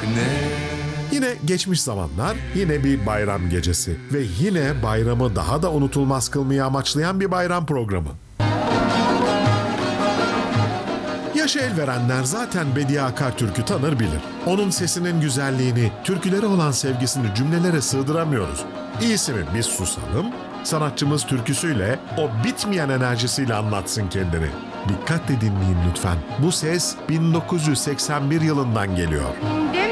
Yine geçmiş zamanlar, yine bir bayram gecesi ve yine bayramı daha da unutulmaz kılmayı amaçlayan bir bayram programı. Yaşı el verenler zaten Bediye Akartürk'ü tanır bilir. Onun sesinin güzelliğini, türkülere olan sevgisini cümlelere sığdıramıyoruz. İyisi mi biz susalım, sanatçımız türküsüyle, o bitmeyen enerjisiyle anlatsın kendini. Dikkatle dinleyin lütfen. Bu ses 1981 yılından geliyor.